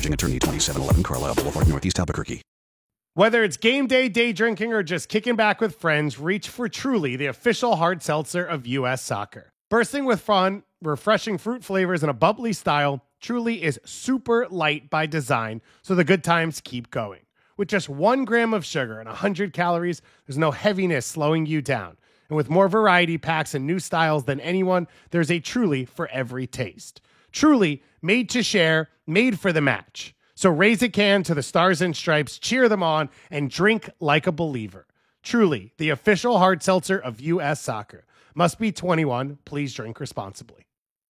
Managing Attorney, 2711 Carlisle Boulevard, Northeast Albuquerque. Whether it's game day, day drinking, or just kicking back with friends, reach for Truly, the official hard seltzer of U.S. Soccer. Bursting with fun, refreshing fruit flavors, and a bubbly style, Truly is super light by design, so the good times keep going. With just 1 gram of sugar and 100 calories, there's no heaviness slowing you down. And with more variety packs and new styles than anyone, there's a Truly for every taste. Truly, made to share, made for the match. So raise a can to the Stars and Stripes, cheer them on, and drink like a believer. Truly, the official hard seltzer of U.S. Soccer. Must be 21. Please drink responsibly.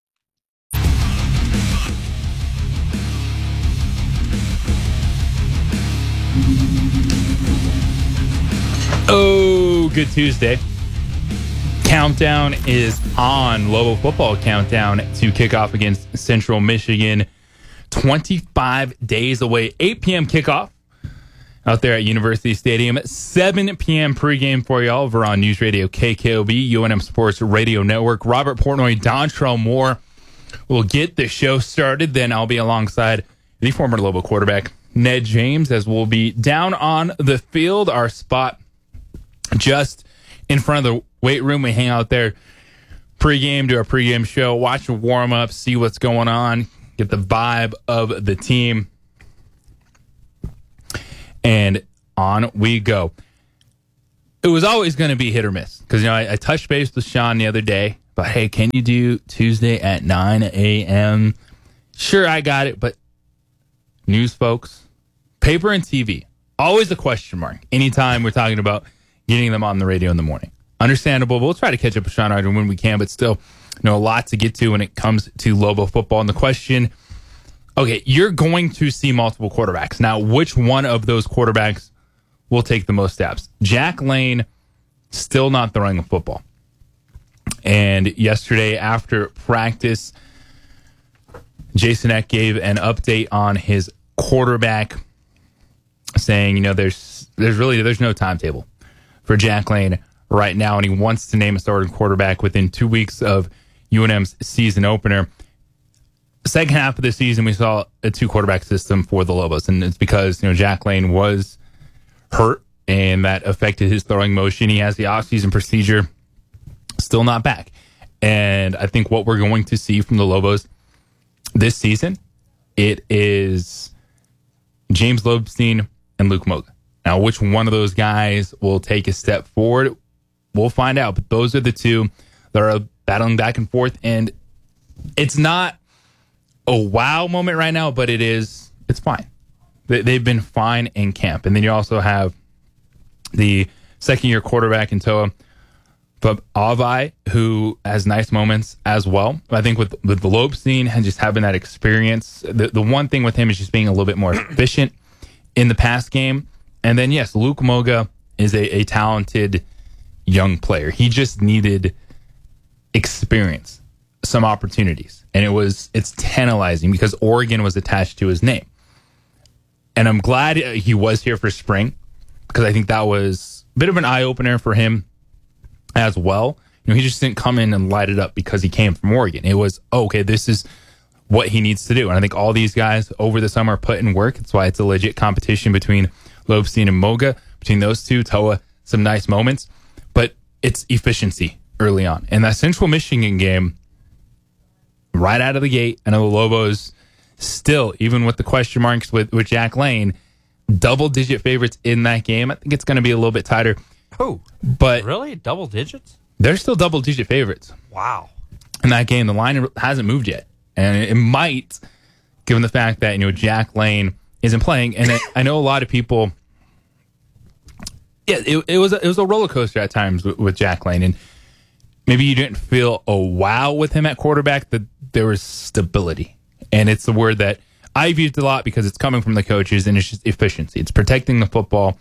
Oh, good Tuesday. Countdown is on. Lobo football countdown to kick off against Central Michigan. 25 days away. 8 p.m. kickoff out there at University Stadium. 7 p.m. pregame for y'all over on News Radio KKOB, UNM Sports Radio Network. Robert Portnoy, Dontrell Moore will get the show started. Then I'll be alongside the former Lobo quarterback, Ned James, as we'll be down on the field. Our spot just in front of the weight room. We hang out there pregame, do our pregame show, watch a warm-up, see what's going on, get the vibe of the team, and on we go. It was always going to be hit or miss because, I touched base with Sean the other day, but hey, can you do Tuesday at 9 a.m.? Sure, I got it, but news folks, paper and TV, always a question mark anytime we're talking about getting them on the radio in the morning. Understandable. We'll try to catch up with Sean Arden when we can, but still, a lot to get to when it comes to Lobo football. And the question, okay, you're going to see multiple quarterbacks. Now, which one of those quarterbacks will take the most steps? Jack Lane, still not throwing a football. And yesterday after practice, Jason Eck gave an update on his quarterback, saying, there's no timetable for Jack Lane right now, and he wants to name a starting quarterback within 2 weeks of UNM's season opener. Second half of the season, we saw a 2-quarterback system for the Lobos, and it's because Jack Lane was hurt, and that affected his throwing motion. He has the offseason procedure still not back, and I think what we're going to see from the Lobos this season, it is James Lobstein and Luke Moga. Now, which one of those guys will take a step forward? We'll find out, but those are the two that are battling back and forth, and it's not a wow moment right now, but it's fine. They've been fine in camp. And then you also have the second-year quarterback in Toa Avai, who has nice moments as well. I think with the Lobstein and just having that experience, the one thing with him is just being a little bit more efficient in the pass game. And then, yes, Luke Moga is a talented young player. He just needed experience, some opportunities. And it's tantalizing because Oregon was attached to his name. And I'm glad he was here for spring because I think that was a bit of an eye-opener for him as well. He just didn't come in and light it up because he came from Oregon. It was, okay, this is what he needs to do. And I think all these guys over the summer put in work. That's why it's a legit competition between Lobstein and Moga. Between those two, Toa, some nice moments. But it's efficiency early on. And that Central Michigan game, right out of the gate, I know the Lobos still, even with the question marks with Jack Lane, double-digit favorites in that game. I think it's going to be a little bit tighter. Oh, but really? Double digits? They're still double-digit favorites. Wow. In that game, the line hasn't moved yet. And it might, given the fact that, Jack Lane isn't playing. And I know a lot of people, it was a roller coaster at times with Jack Lane. And maybe you didn't feel a wow with him at quarterback, that there was stability. And it's the word that I've used a lot because it's coming from the coaches, and it's just efficiency. It's protecting the football.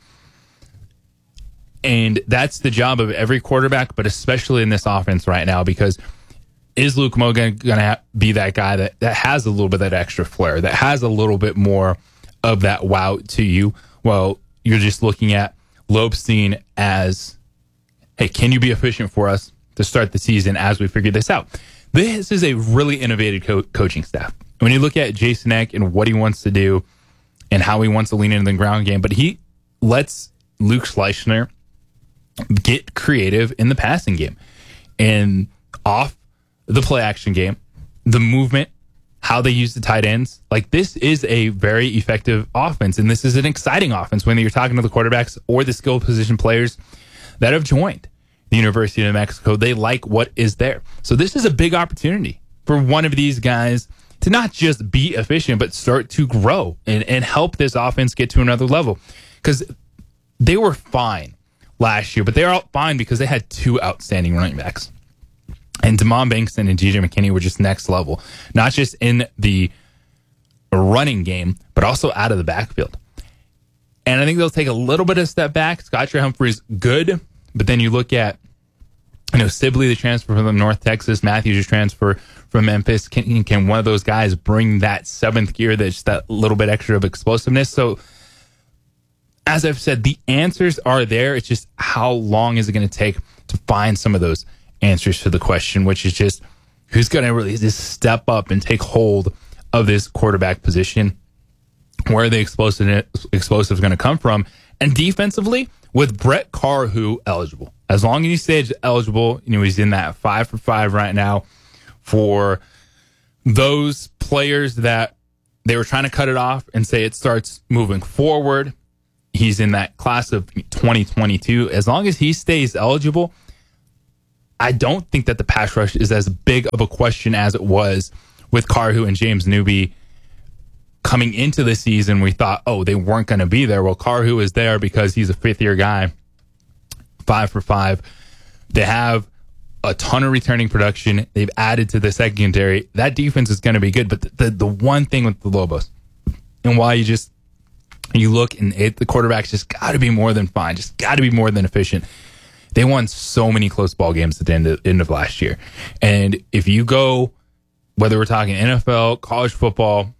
And that's the job of every quarterback, but especially in this offense right now, because is Luke Moga going to be that guy that has a little bit of that extra flair, that has a little bit more of that wow to you? Well, you're just looking at Lobstein as, hey, can you be efficient for us to start the season as we figure this out? This is a really innovative coaching staff. when you look at Jason Eck and what he wants to do and how he wants to lean into the ground game, but he lets Luke Schleichner get creative in the passing game and off the play action game, the movement, how they use the tight ends. Like, this is a very effective offense, and this is an exciting offense when you're talking to the quarterbacks or the skill position players that have joined the University of New Mexico. They like what is there. So this is a big opportunity for one of these guys to not just be efficient, but start to grow and help this offense get to another level. Because they were fine last year, but they are fine because they had two outstanding running backs. And Damon Bankston and DJ McKinney were just next level, not just in the running game, but also out of the backfield. And I think they'll take a little bit of a step back. Scott Humphrey's good, but then you look at, Sibley, the transfer from North Texas, Matthews, the transfer from Memphis. Can one of those guys bring that seventh gear, that's that little bit extra of explosiveness? So, as I've said, the answers are there. It's just how long is it going to take to find some of those answers to the question, which is just who's going to really just step up and take hold of this quarterback position, where the explosive is going to come from. And defensively, with Brett Carr, who eligible, as long as he stays eligible, he's in that 5 for 5 right now. For those players that they were trying to cut it off and say it starts moving forward, he's in that class of 2022. As long as he stays eligible, I don't think that the pass rush is as big of a question as it was with Carhu and James Newby coming into the season. We thought, they weren't going to be there. Well, Carhu is there because he's a fifth-year guy, 5 for 5. They have a ton of returning production. They've added to the secondary. That defense is going to be good. But the one thing with the Lobos, and why you look and the quarterback's just got to be more than fine, just got to be more than efficient. They won so many close ball games at the end of last year. And if you go, whether we're talking NFL, college football,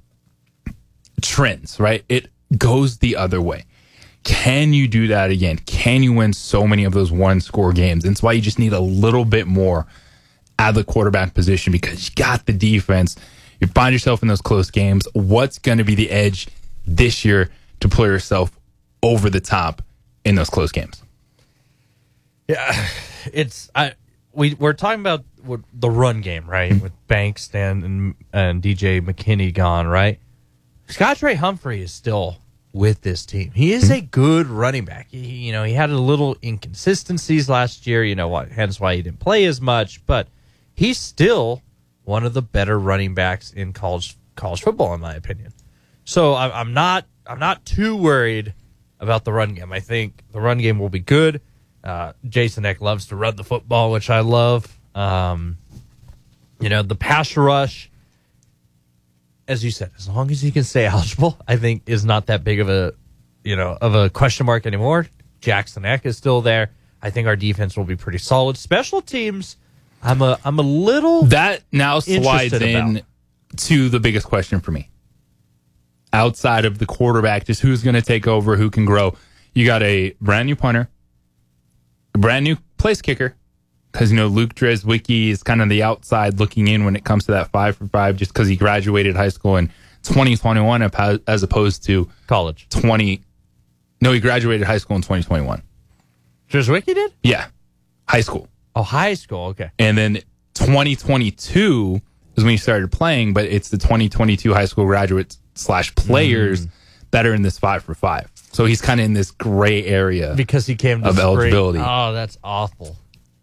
trends, right? It goes the other way. Can you do that again? Can you win so many of those one-score games? And that's why you just need a little bit more at the quarterback position, because you got the defense. You find yourself in those close games. What's going to be the edge this year to pull yourself over the top in those close games? Yeah, we're talking about the run game, right? With Bankston and DJ McKinney gone, right? Scott Trey Humphrey is still with this team. He is a good running back. He had a little inconsistencies last year, hence why he didn't play as much, but he's still one of the better running backs in college football, in my opinion. So I'm not too worried about the run game. I think the run game will be good. Jason Eck loves to run the football, which I love. The pass rush, as you said, as long as he can stay eligible, I think is not that big of a question mark anymore. Jackson Eck is still there. I think our defense will be pretty solid. Special teams, I'm a little that now slides in to the biggest question for me. Outside of the quarterback, just who's going to take over, who can grow. You got a brand new punter, a brand new place kicker, because Luke Dreswicki is kind of the outside looking in when it comes to that 5 for 5, just because he graduated high school in 2021 as opposed to college. He graduated high school in 2021. Dreswicki did? Yeah, high school. Oh, high school. Okay. And then 2022 is when he started playing, but it's the 2022 high school graduates / players that are in this 5 for 5. So he's kind of in this gray area because he came to of eligibility. Oh, that's awful.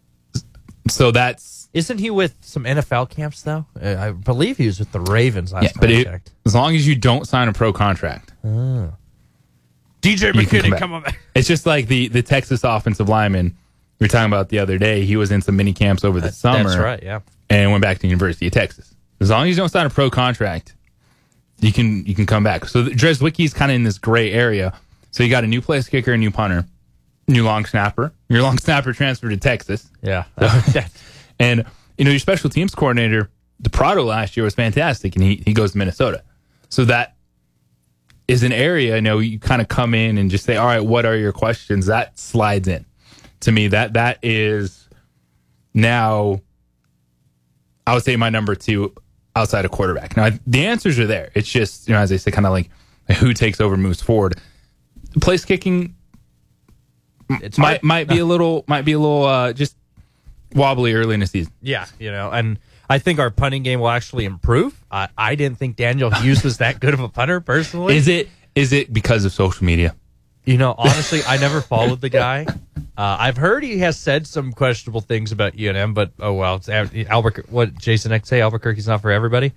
So isn't he with some NFL camps though? I believe he was with the Ravens last time I checked. As long as you don't sign a pro contract, DJ McKinney, come on back. It's just like the Texas offensive lineman we were talking about the other day. He was in some mini camps over the summer. That's right, yeah. And went back to the University of Texas. As long as you don't sign a pro contract, you can come back. So Dreswicki's kind of in this gray area. So you got a new place kicker, a new punter, new long snapper. Your long snapper transferred to Texas. Yeah. And, your special teams coordinator, DePrado, last year was fantastic, and he goes to Minnesota. So that is an area, you kind of come in and just say, all right, what are your questions? That slides in. To me, that is now, I would say, my number 2 outside of quarterback. Now, the answers are there. It's just, as they say, kind of like who takes over moves forward. Place kicking might be a little just wobbly early in the season. Yeah, and I think our punting game will actually improve. I didn't think Daniel Hughes was that good of a punter, personally. Is it because of social media? Honestly, I never followed the guy. I've heard he has said some questionable things about UNM, but oh well. It's Albuquerque. What Jason X say? Albuquerque's not for everybody.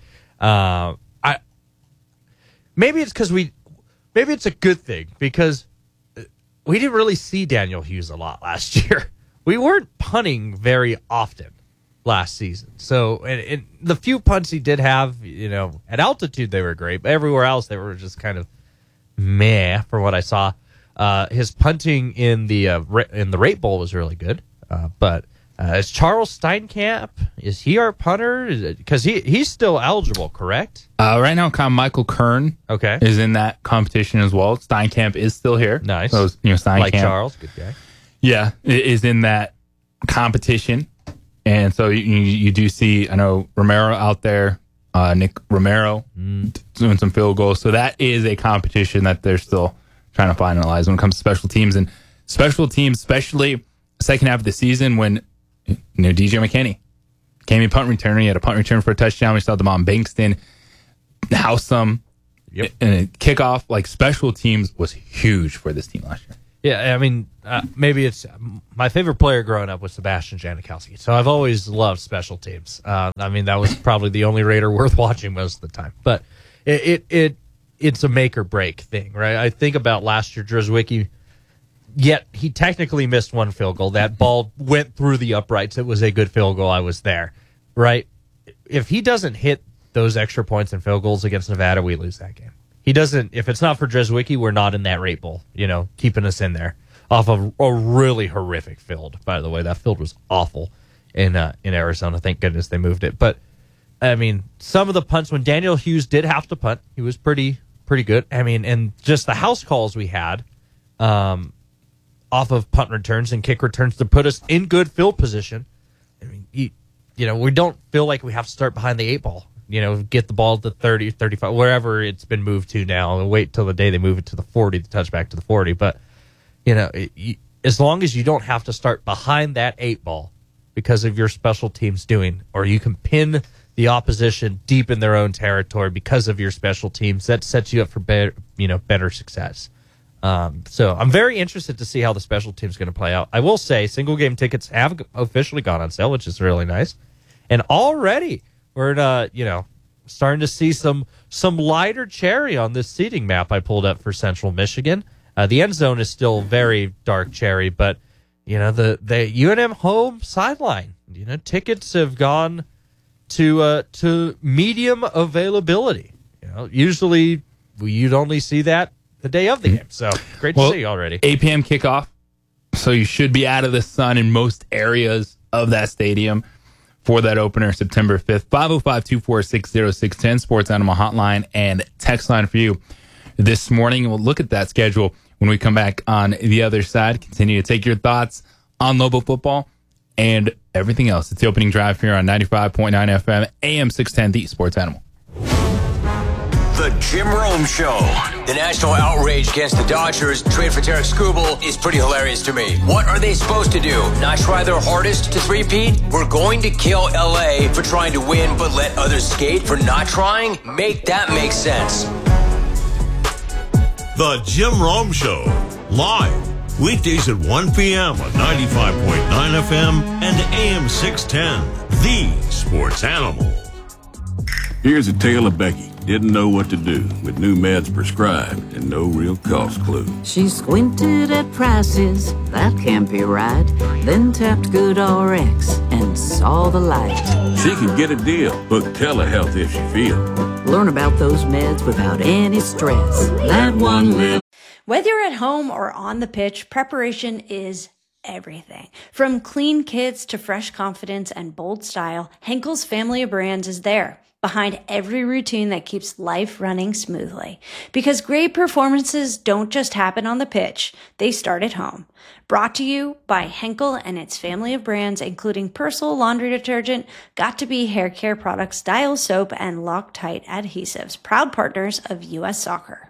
Maybe it's a good thing because we didn't really see Daniel Hughes a lot last year. We weren't punting very often last season. So, and the few punts he did have, at altitude they were great, but everywhere else they were just kind of meh from what I saw. His punting in the Rate Bowl was really good, but is Charles Steinkamp, is he our punter? Because he's still eligible, correct? Right now, Michael Kern is in that competition as well. Steinkamp is still here. Nice. So, Steinkamp, like Charles, good guy. Yeah, is in that competition. And so you do see, I know, Romero out there, Nick Romero doing some field goals. So that is a competition that they're still trying to finalize when it comes to special teams. And special teams, especially second half of the season when, DJ McKinney came in punt returner. He had a punt return for a touchdown. We saw Demond Bankston house some. Yep. And a kickoff, like special teams was huge for this team last year. Yeah, I mean, maybe it's my favorite player growing up was Sebastian Janikowski. So I've always loved special teams. I mean, that was probably the only Raider worth watching most of the time. But it's a make or break thing, right? I think about last year, Drzewicki, yet he technically missed one field goal. That ball went through the uprights. It was a good field goal. I was there, right? If he doesn't hit those extra points and field goals against Nevada, we lose that game. He doesn't. If it's not for Drzewicki, we're not in that Rate Bowl, keeping us in there off of a really horrific field. By the way, that field was awful in Arizona. Thank goodness they moved it. But I mean, some of the punts when Daniel Hughes did have to punt, he was pretty good. I mean, and just the house calls we had off of punt returns and kick returns to put us in good field position. I mean, we don't feel like we have to start behind the 8-ball. Get the ball to 30, 35, wherever it's been moved to now, and wait till the day they move it to the 40, the touchback to the 40. But, as long as you don't have to start behind that 8-ball because of your special teams doing, or you can pin the opposition deep in their own territory because of your special teams, that sets you up for better success. So I'm very interested to see how the special team is going to play out. I will say single game tickets have officially gone on sale, which is really nice. And already we're starting to see some lighter cherry on this seating map I pulled up for Central Michigan. The end zone is still very dark cherry, but the UNM home sideline, tickets have gone to medium availability. Usually you'd only see that the day of the game. So great to see already. 8 p.m. kickoff. So you should be out of the sun in most areas of that stadium for that opener, September 5th. 505-246-0610, Sports Animal Hotline and text line for you this morning. We'll look at that schedule when we come back on the other side. Continue to take your thoughts on Lobo football and everything else. It's the opening drive here on 95.9 FM, AM 610, the Sports Animal. The Jim Rome Show. The national outrage against the Dodgers trade for Tarek Skubal is pretty hilarious to me. What are they supposed to do? Not try their hardest to three-peat? We're going to kill LA for trying to win but let others skate for not trying? Make that make sense. The Jim Rome Show. Live. Weekdays at 1 p.m. on 95.9 FM and AM 610. The Sports Animal. Here's a tale of Becky. Didn't know what to do with new meds prescribed and no real cost clue. She squinted at prices, that can't be right. Then tapped GoodRx and saw the light. She could get a deal. Book telehealth if she feels. Learn about those meds without any stress. That one live. Whether you're at home or on the pitch, preparation is everything. From clean kits to fresh confidence and bold style, Henkel's family of brands is there. behind every routine that keeps life running smoothly. Because great performances don't just happen on the pitch, they start at home. Brought to you by Henkel and its family of brands, including Persil laundry detergent, Got2b hair care products, Dial soap, and Loctite adhesives, proud partners of U.S. Soccer.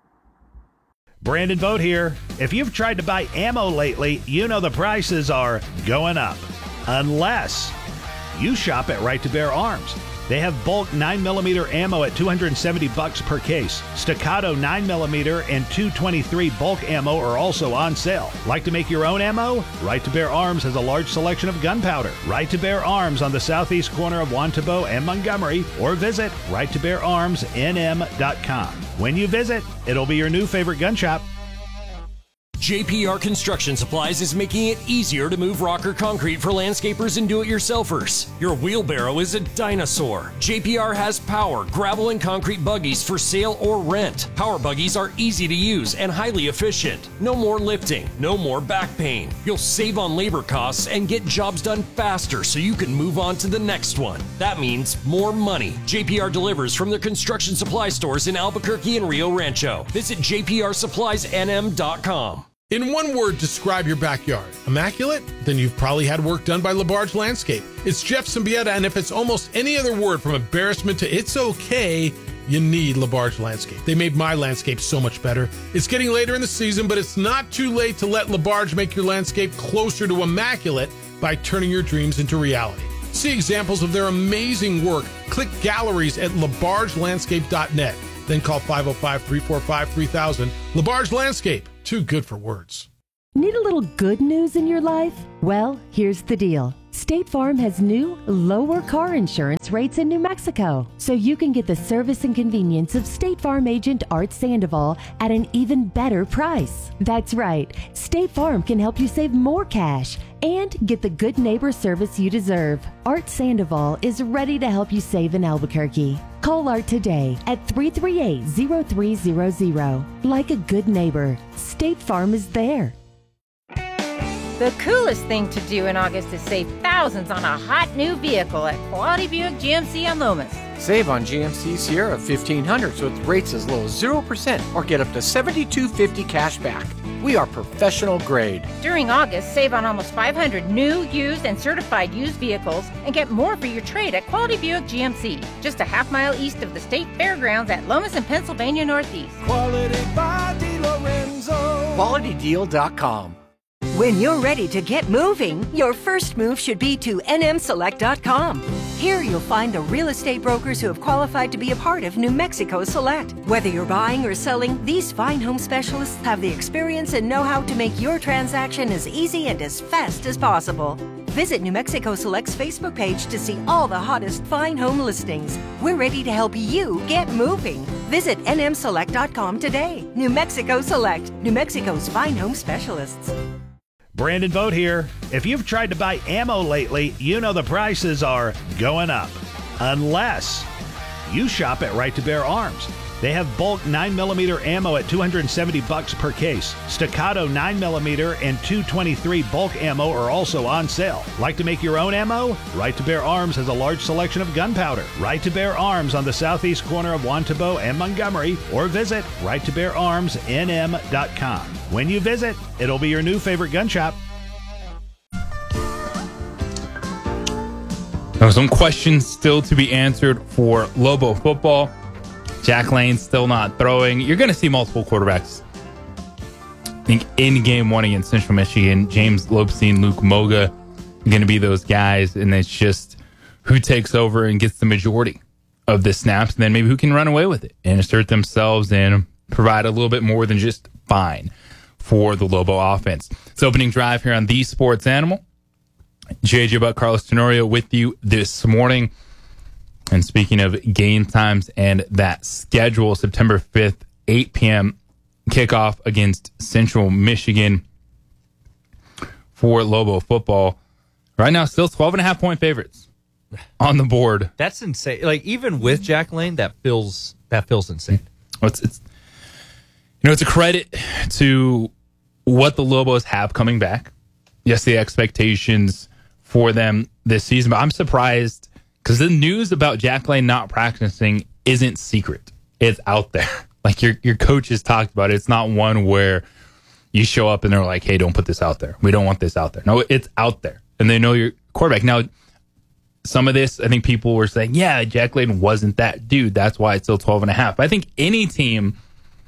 Brandon Vogt here. If you've tried to buy ammo lately, you know the prices are going up. Unless you shop at Right to Bear Arms. They have bulk 9mm ammo at $270 per case. Staccato 9mm and .223 bulk ammo are also on sale. Like to make your own ammo? Right to Bear Arms has a large selection of gunpowder. Right to Bear Arms on the southeast corner of Wantabo and Montgomery, or visit righttobeararmsnm.com. When you visit, it'll be your new favorite gun shop. JPR Construction Supplies is making it easier to move rock or concrete for landscapers and do-it-yourselfers. Your wheelbarrow is a dinosaur. JPR has power, gravel, and concrete buggies for sale or rent. Power buggies are easy to use and highly efficient. No more lifting, no more back pain. You'll save on labor costs and get jobs done faster so you can move on to the next one. That means more money. JPR delivers from their construction supply stores in Albuquerque and Rio Rancho. Visit jprsuppliesnm.com. In one word, describe your backyard. Immaculate? Then you've probably had work done by LaBarge Landscape. It's Jeff Symbieta, and if it's almost any other word from embarrassment to it's okay, you need LaBarge Landscape. They made my landscape so much better. It's getting later in the season, but it's not too late to let LaBarge make your landscape closer to immaculate by turning your dreams into reality. See examples of their amazing work. Click galleries at labargelandscape.net. Then call 505-345-3000. LaBarge Landscape. Too good for words. Need a little good news in your life? Well, here's the deal. State Farm has new, lower car insurance rates in New Mexico, so you can get the service and convenience of State Farm agent Art Sandoval at an even better price. That's right. State Farm can help you save more cash and get the good neighbor service you deserve. Art Sandoval is ready to help you save in Albuquerque. Call Art today at 338-0300. Like a good neighbor, State Farm is there. The coolest thing to do in August is save thousands on a hot new vehicle at Quality Buick GMC on Lomas. Save on GMC Sierra 1500s with rates as low as 0% or get up to $7,250 cash back. We are professional grade. During August, save on almost 500 new, used, and certified used vehicles and get more for your trade at Quality Buick GMC, just a half-mile east of the State Fairgrounds at Lomas and Pennsylvania Northeast. Quality by DeLorenzo. QualityDeal.com. When you're ready to get moving, your first move should be to nmselect.com. Here you'll find the real estate brokers who have qualified to be a part of New Mexico Select. Whether you're buying or selling, these fine home specialists have the experience and know-how to make your transaction as easy and as fast as possible. Visit New Mexico Select's Facebook page to see all the hottest fine home listings. We're ready to help you get moving. Visit nmselect.com today. New Mexico Select, New Mexico's fine home specialists. Brandon Vogt here. If you've tried to buy ammo lately, you know the prices are going up. Unless you shop at Right to Bear Arms. They have bulk 9mm ammo at $270 per case. Staccato 9mm and .223 bulk ammo are also on sale. Like to make your own ammo? Right to Bear Arms has a large selection of gunpowder. Right to Bear Arms on the southeast corner of Wantabo and Montgomery, or visit righttobeararmsnm.com. When you visit, it'll be your new favorite gun shop. Now, some questions still to be answered for Lobo football. Jack Lane still not throwing. You're going to see multiple quarterbacks. I think in game one against Central Michigan, James Lopestein, Luke Moga are going to be those guys, and it's just who takes over and gets the majority of the snaps, and then maybe who can run away with it and assert themselves and provide a little bit more than just fine for the Lobo offense. It's opening drive here on The Sports Animal. JJ Buck, Carlos Tenorio with you this morning. And speaking of game times and that schedule, September 5th, 8 p.m. kickoff against Central Michigan for Lobo football. Right now, still 12.5-point favorites on the board. That's insane. Like, even with Jack Lane, that feels insane. It's a credit to what the Lobos have coming back. Yes, the expectations for them this season, but I'm surprised because the news about Jack Lane not practicing isn't secret. It's out there. Like your coaches talked about it. It's not one where you show up and they're like, hey, don't put this out there. We don't want this out there. No, it's out there. And they know your quarterback. Now, some of this, I think people were saying, yeah, Jack Lane wasn't that dude. That's why it's still 12.5. But I think any team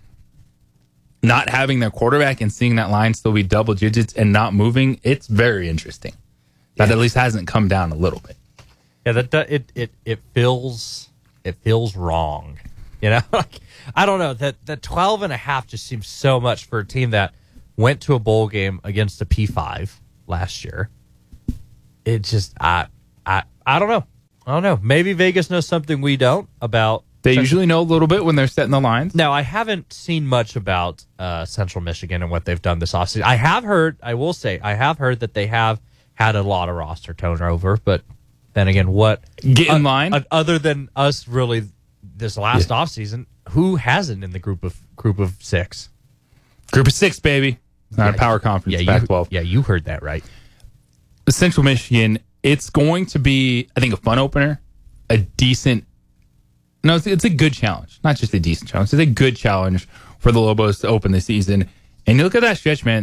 not having their quarterback and seeing that line still be double digits and not moving, it's very interesting. That at least hasn't come down a little bit. Yeah, it feels wrong. You know, like, I don't know, that 12.5 just seems so much for a team that went to a bowl game against a P5 last year. It just I don't know. I don't know. Maybe Vegas knows something we don't about. They usually know a little bit when they're setting the lines. Now, I haven't seen much about Central Michigan and what they've done this offseason. I have heard that they have had a lot of roster turnover, but then again, what get in line other than us really this last offseason, who hasn't in the group of six? Group of six, baby. It's not a power conference. Pac-12. Yeah, you heard that right. Central Michigan, it's going to be, I think, a fun opener, a decent. No, it's a good challenge. Not just a decent challenge. It's a good challenge for the Lobos to open the season. And you look at that stretch, man,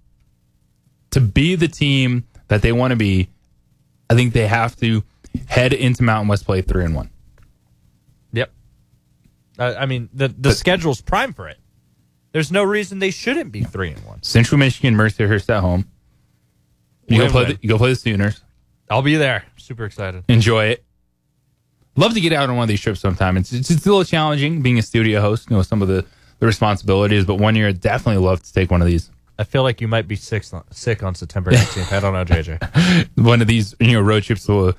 to be the team that they want to be, I think they have to head into Mountain West play 3-1. Yep. I mean, the schedule's prime for it. There's no reason they shouldn't be 3-1. Central Michigan, Mercyhurst at home. You go play the Sooners. I'll be there. Super excited. Enjoy it. Love to get out on one of these trips sometime. It's a little challenging being a studio host, some of the responsibilities, but one year I'd definitely love to take one of these. I feel like you might be sick on September 18th. I don't know, JJ. One of these road trips to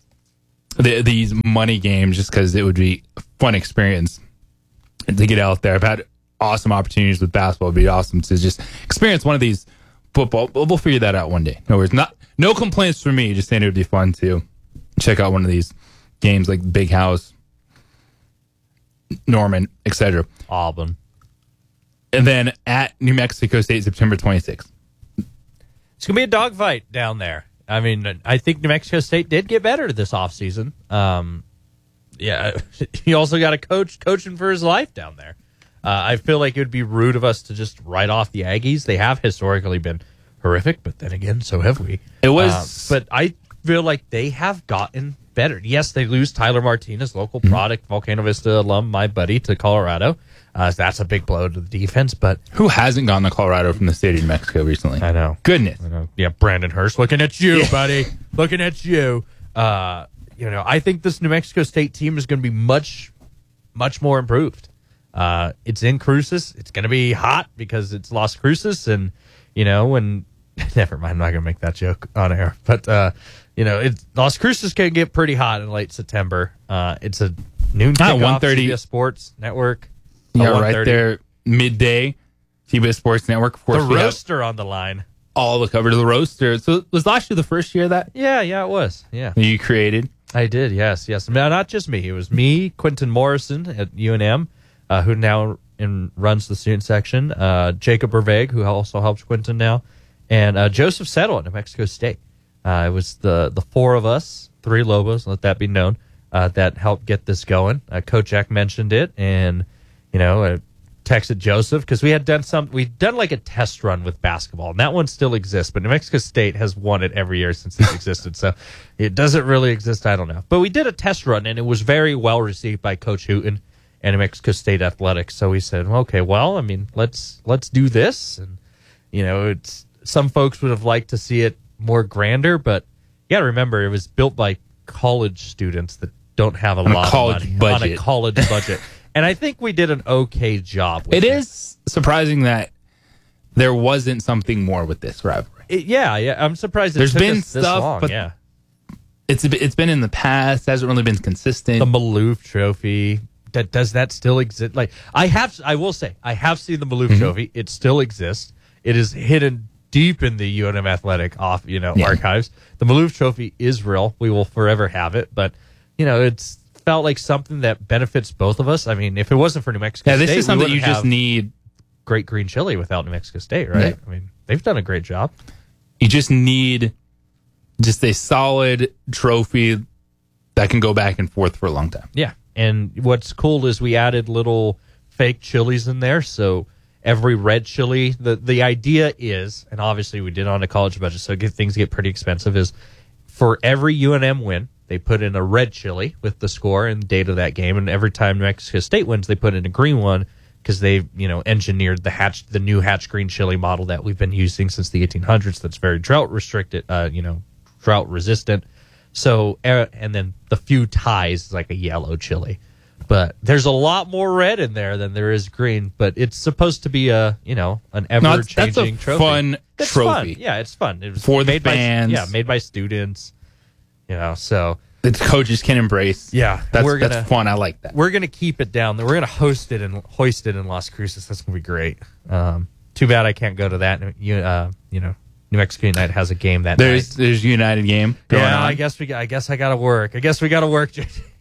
these money games, just because it would be a fun experience to get out there. I've had awesome opportunities with basketball. It'd be awesome to just experience one of these football. We'll figure that out one day. No worries. No complaints from me. Just saying it would be fun to check out one of these games like Big House, Norman, etc. Auburn. And then at New Mexico State, September 26th. It's going to be a dogfight down there. I mean, I think New Mexico State did get better this offseason. Yeah, he also got a coach coaching for his life down there. I feel like it would be rude of us to just write off the Aggies. They have historically been horrific, but then again, so have we. It was, but I feel like they have gotten better. Yes, they lose Tyler Martinez, local product, Volcano Vista alum, my buddy, to Colorado. That's a big blow to the defense. But who hasn't gone to Colorado from the state of New Mexico recently? I know. Goodness. I know. Yeah, Brandon Hurst, looking at you, buddy. Looking at you. I think this New Mexico State team is going to be much, much more improved. It's in Cruces. It's going to be hot because it's Las Cruces, and when never mind, I'm not going to make that joke on air. But Las Cruces can get pretty hot in late September. It's a noon kickoff, 1:30 CBS Sports Network. Yeah, right there, midday, CBS Sports Network. Of course, the roaster on the line. All the coverage of the roaster. So was last year the first year that? Yeah, it was. Yeah, you created. I did. Yes. No, not just me. It was me, Quentin Morrison at UNM, who now runs the student section. Jacob Berveg, who also helps Quentin now, and Joseph Settle at New Mexico State. It was the four of us, three Lobos, let that be known, that helped get this going. Coach Jack mentioned it, and I texted Joseph because we'd done like a test run with basketball, and that one still exists, but New Mexico State has won it every year since it's existed, so it doesn't really exist, I don't know. But we did a test run, and it was very well received by Coach Hooten and New Mexico State Athletics, so we said, okay, well, I mean, let's do this, and it's some folks would have liked to see it more grander, but you got to remember it was built by college students that don't have a lot of money on a college budget. And I think we did an okay job with it. It is surprising that there wasn't something more with this rivalry. Yeah. I'm surprised there's been us stuff, this long. but yeah. It's been in the past. Hasn't really been consistent. The Maloof Trophy. Does that still exist? Like I will say, I have seen the Maloof Trophy. It still exists. It is hidden deep in the UNM Athletic archives. The Maloof Trophy is real. We will forever have it. But it's felt like something that benefits both of us. I mean, if it wasn't for New Mexico State, this is something you just need. Great green chili without New Mexico State, right? Yeah. I mean, they've done a great job. You just need a solid trophy that can go back and forth for a long time. Yeah. And what's cool is we added little fake chilies in there. So every red chili, the idea is, and obviously we did it on a college budget, so things get pretty expensive, is for every UNM win, they put in a red chili with the score and date of that game. And every time New Mexico State wins, they put in a green one because they, engineered the new Hatch green chili model that we've been using since the 1800s. That's very drought restricted, drought resistant. So, and then the few ties is like a yellow chili. But there's a lot more red in there than there is green. But it's supposed to be an ever-changing that's a trophy. Fun That's trophy. fun. Yeah, it's fun. It was for the made fans. made by students. So the coaches can embrace. Yeah, that's fun. I like that. We're gonna keep it down. We're gonna hoist it in Las Cruces. That's gonna be great. Too bad I can't go to that. New Mexico United has a game that night. There's United game going on. I guess I gotta work. I guess we gotta work.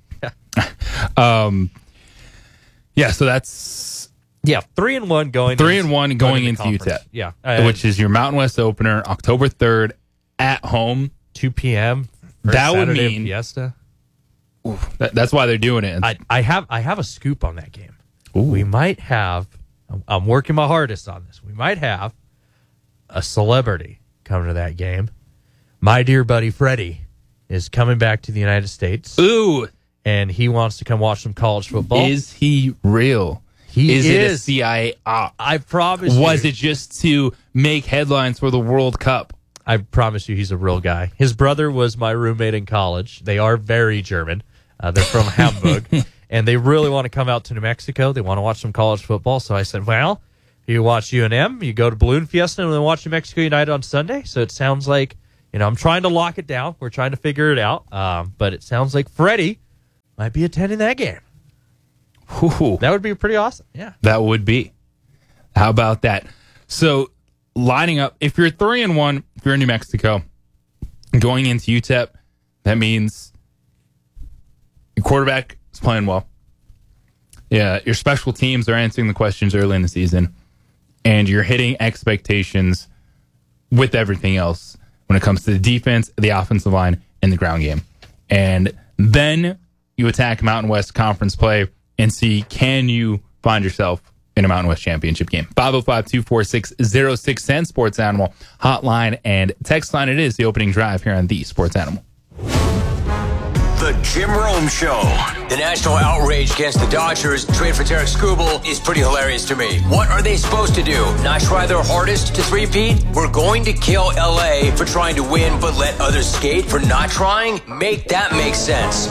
So that's 3-1 going 3-1 going into conference. UTEP. Yeah, which is your Mountain West opener, October 3rd at home, 2 p.m. That would Saturday mean Fiesta. That's why they're doing it. I have a scoop on that game. We might have. I'm working my hardest on this. We might have a celebrity come to that game. My dear buddy Freddie is coming back to the United States. Ooh. And he wants to come watch some college football. Is he real? Is it a CIA op? I promise you. Was it just to make headlines for the World Cup? I promise you he's a real guy. His brother was my roommate in college. They are very German. They're from Hamburg. And they really want to come out to New Mexico. They want to watch some college football. So I said, well, you watch UNM, you go to Balloon Fiesta, and then watch New Mexico United on Sunday. So it sounds like, I'm trying to lock it down. We're trying to figure it out. But it sounds like Freddie might be attending that game. Ooh. That would be pretty awesome. Yeah. That would be. How about that? So lining up, if you're 3-1, if you're in New Mexico, going into UTEP, that means your quarterback is playing well. Yeah, your special teams are answering the questions early in the season, and you're hitting expectations with everything else when it comes to the defense, the offensive line, and the ground game. And then you attack Mountain West Conference play and see, can you find yourself in a Mountain West Championship game? 505-246-0610, Sports Animal hotline and text line. It is the opening drive here on the Sports Animal. The Jim Rome Show. The national outrage against the Dodgers trade for Tarek Skubal is pretty hilarious to me. What are they supposed to do? Not try their hardest to three-peat? We're going to kill LA for trying to win but let others skate for not trying? Make that make sense.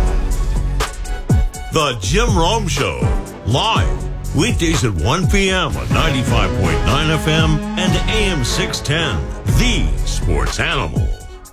The Jim Rome Show, live, weekdays at 1 p.m. on 95.9 FM and AM 610, the Sports Animal.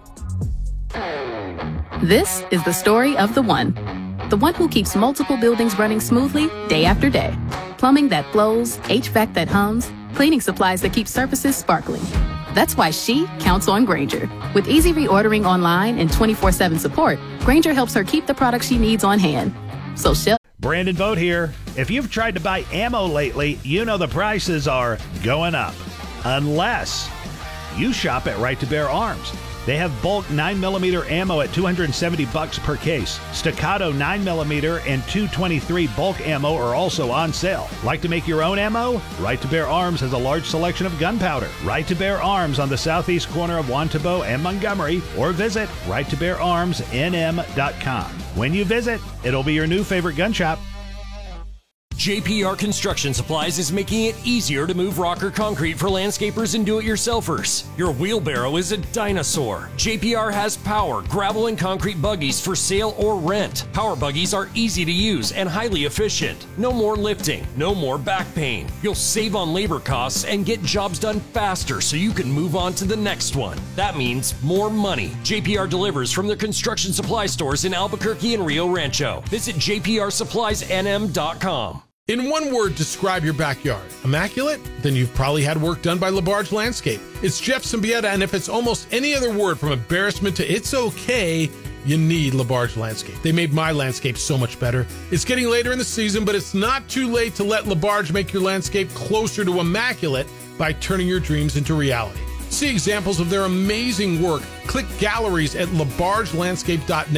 This is the story of the one who keeps multiple buildings running smoothly day after day. Plumbing that flows, HVAC that hums, cleaning supplies that keep surfaces sparkling. That's why she counts on Grainger. With easy reordering online and 24/7 support, Grainger helps her keep the products she needs on hand. So Brandon Vogt here. If you've tried to buy ammo lately, you know the prices are going up. Unless you shop at Right to Bear Arms. They have bulk 9mm ammo at $270 per case. Staccato 9mm and .223 bulk ammo are also on sale. Like to make your own ammo? Right to Bear Arms has a large selection of gunpowder. Right to Bear Arms on the southeast corner of Wantabo and Montgomery, or visit righttobeararmsnm.com. When you visit, it'll be your new favorite gun shop. JPR Construction Supplies is making it easier to move rock or concrete for landscapers and do-it-yourselfers. Your wheelbarrow is a dinosaur. JPR has power, gravel, and concrete buggies for sale or rent. Power buggies are easy to use and highly efficient. No more lifting, no more back pain. You'll save on labor costs and get jobs done faster so you can move on to the next one. That means more money. JPR delivers from their construction supply stores in Albuquerque and Rio Rancho. Visit jprsuppliesnm.com. In one word, describe your backyard. Immaculate? Then you've probably had work done by LaBarge Landscape. It's Jeff Symbieta, and if it's almost any other word from embarrassment to it's okay, you need LaBarge Landscape. They made my landscape so much better. It's getting later in the season, but it's not too late to let LaBarge make your landscape closer to immaculate by turning your dreams into reality. See examples of their amazing work. Click galleries at labargelandscape.net.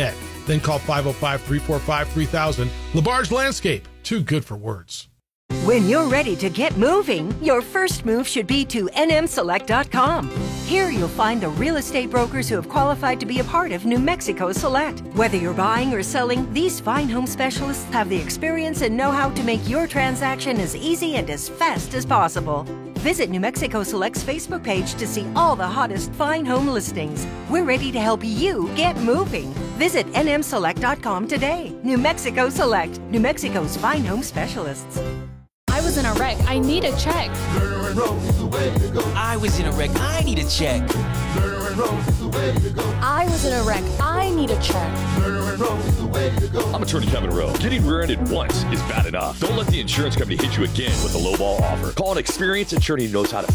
Then call 505-345-3000. Labarge Landscape, too good for words. When you're ready to get moving, your first move should be to nmselect.com. Here you'll find the real estate brokers who have qualified to be a part of New Mexico Select. Whether you're buying or selling, these fine home specialists have the experience and know-how to make your transaction as easy and as fast as possible. Visit New Mexico Select's Facebook page to see all the hottest fine home listings. We're ready to help you get moving. Visit nmselect.com today. New Mexico Select, New Mexico's fine home specialists. I was in a wreck. I need a check. I was in a wreck. I need a check. I was in a wreck. I need a check. I'm attorney Kevin Rowe. Getting rear-ended once is bad enough. Don't let the insurance company hit you again with a lowball offer. Call an experienced attorney who knows how to